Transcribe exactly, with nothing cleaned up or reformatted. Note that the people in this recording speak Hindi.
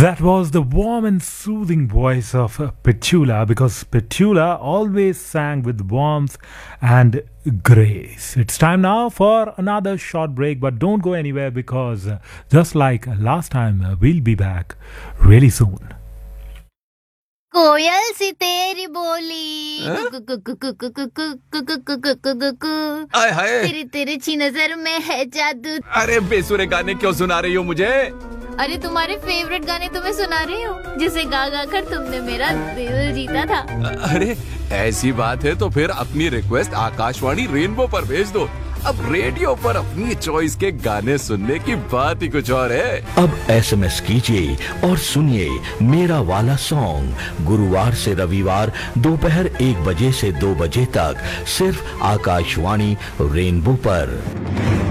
That was the warm and soothing voice of uh, Petula, because Petula always sang with warmth and grace. It's time now for another short break, but don't go anywhere because uh, just like last time, uh, we'll be back really soon. कोयल सी तेरी बोली हाँ? कु- कु- कु- कु- कु- कु- कु- कु- कु- कु- कु- कु- कु- कु। आय हाय। तेरी तिरछी नजर में है जादू। अरे बेसुरे गाने क्यों सुना रही हो मुझे? अरे तुम्हारे फेवरेट गाने तुम्हें सुना रही हूँ, जिसे गा गा कर तुमने मेरा दिल जीता था। अरे ऐसी बात है तो फिर अपनी रिक्वेस्ट आकाशवाणी रेनबो पर भेज दो। अब रेडियो पर अपनी चॉइस के गाने सुनने की बात ही कुछ और है। अब एसएमएस कीजिए और सुनिए मेरा वाला सॉन्ग गुरुवार से रविवार दोपहर एक बजे से दो बजे तक सिर्फ आकाशवाणी रेनबो पर।